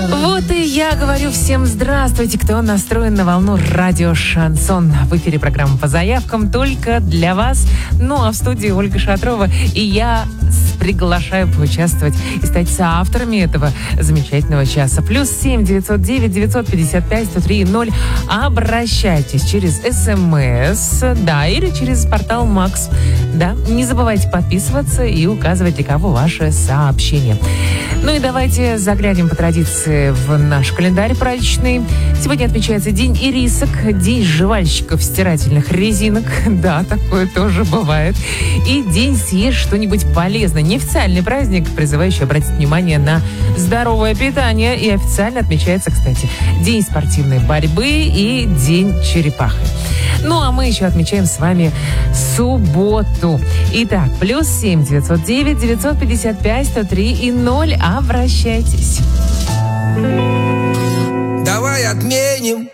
Вот и я говорю всем здравствуйте, кто настроен на волну радио «Шансон». В эфире программа по заявкам только для вас. Ну а в студии Ольга Шатрова. И я приглашаю поучаствовать и стать соавторами этого замечательного часа. +7 909 955 103 0. Обращайтесь через СМС, да, или через портал Макс. Да, не забывайте подписываться и указывать, для кого ваше сообщение. Ну и давайте заглянем по традиции в наш календарь праздничный. Сегодня отмечается День ирисок, День жевальщиков стирательных резинок. Да, такое тоже бывает. И День съешь что-нибудь полезное. Неофициальный праздник, призывающий обратить внимание на здоровое питание. И официально отмечается, кстати, День спортивной борьбы и День черепахи. Ну, а мы еще отмечаем с вами субботу. Итак, +7 909 955 103 0. Обращайтесь. Давай отменим